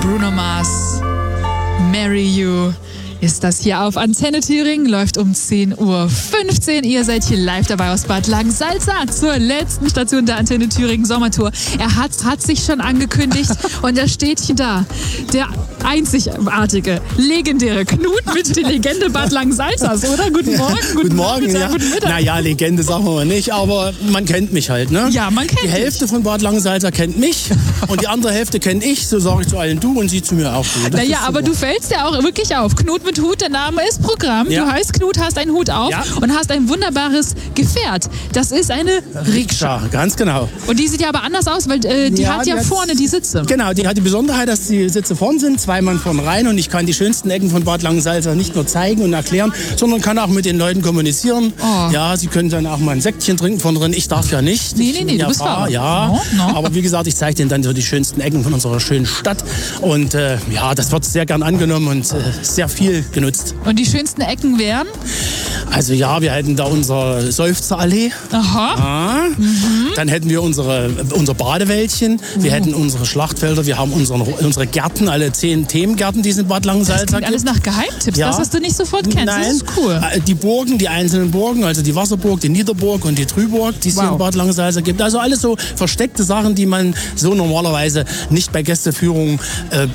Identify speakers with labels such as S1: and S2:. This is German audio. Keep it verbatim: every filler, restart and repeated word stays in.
S1: Bruno Mars, Marry You. Ist das hier auf Antenne Thüringen, läuft um zehn Uhr fünfzehn. Ihr seid hier live dabei aus Bad Langensalza zur letzten Station der Antenne Thüringen Sommertour. Er hat, hat sich schon angekündigt und er steht hier da. Der einzigartige, legendäre Knut mit der Legende Bad Langensalzas, oder? Guten Morgen, guten,
S2: guten Morgen,
S1: Mittag,
S2: ja.
S1: Guten Mittag.
S2: Naja, Legende sagen wir mal nicht, aber man kennt mich halt, ne?
S1: Ja, man kennt
S2: Die Hälfte
S1: dich.
S2: von Bad Langensalza kennt mich und die andere Hälfte kennt ich, so sage ich zu allen du und sie zu mir auch. Das
S1: Naja,
S2: ist
S1: aber
S2: super.
S1: du fällst ja auch wirklich auf. Knut mit Hut, der Name ist Programm.
S2: Ja.
S1: Du heißt Knut, hast einen Hut auf
S2: Ja.
S1: und hast ein wunderbares Gefährt. Das ist eine Rikscha.
S2: Ja, ganz genau.
S1: Und die sieht ja aber anders aus, weil äh, die
S2: Ja,
S1: hat
S2: die
S1: ja
S2: hat-
S1: vorne die Sitze.
S2: Genau, die hat die Besonderheit, dass die Sitze vorn sind, zwei Mann vorn rein und ich kann die schönsten Ecken von Bad Langensalza nicht nur zeigen und erklären, sondern kann auch mit den Leuten kommunizieren.
S1: Oh.
S2: Ja, sie können dann auch mal ein Säckchen trinken vorn drin. Ich darf ja nicht.
S1: Nee,
S2: Ich
S1: nee,
S2: bin
S1: nee, du
S2: ja
S1: bist
S2: Fahrer,
S1: Fahrer.
S2: Ja,
S1: No, no.
S2: aber wie gesagt, ich zeige denen dann so die schönsten Ecken von unserer schönen Stadt und äh, ja, das wird sehr gern angenommen und äh, sehr viel genutzt.
S1: Und die schönsten Ecken wären?
S2: Also ja, wir hätten da unsere Seufzerallee.
S1: Aha.
S2: Ah, Dann hätten wir unsere, unser Badewäldchen, wir hätten unsere Schlachtfelder, wir haben unsere, unsere Gärten, alle zehn Themengärten, die es in Bad
S1: Das
S2: Langensalza
S1: klingt alles
S2: gibt.
S1: nach Geheimtipps,
S2: Ja.
S1: das, was du nicht sofort kennst.
S2: Nein,
S1: Das ist cool.
S2: Äh, die Burgen, die einzelnen Burgen, also die Wasserburg, die Niederburg und die Trüburg, die es hier
S1: Wow.
S2: in Bad Langensalza gibt. Also alles so versteckte Sachen, die man so normalerweise nicht bei Gästeführungen äh,